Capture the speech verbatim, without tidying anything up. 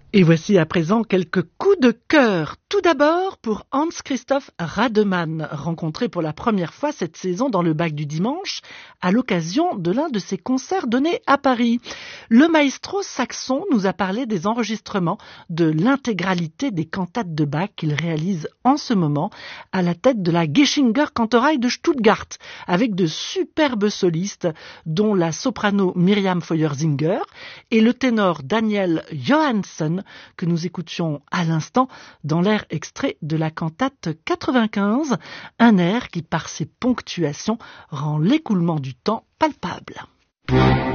Et voici à présent quelques coups de cœur. Tout d'abord pour Hans-Christoph Rademann, rencontré pour la première fois cette saison dans le Bac du Dimanche, à l'occasion de l'un de ses concerts donnés à Paris. Le maestro saxon nous a parlé des enregistrements de l'intégralité des cantates de Bach qu'il réalise en ce moment à la tête de la Geschinger Kantorei de Stuttgart, avec de superbes solistes, dont la soprano Myriam Feuersinger et le ténor Daniel Johansson, que nous écoutions à l'instant dans l'air extrait de la cantate quatre-vingt-quinze, un air qui par ses ponctuations rend l'écoulement du temps palpable.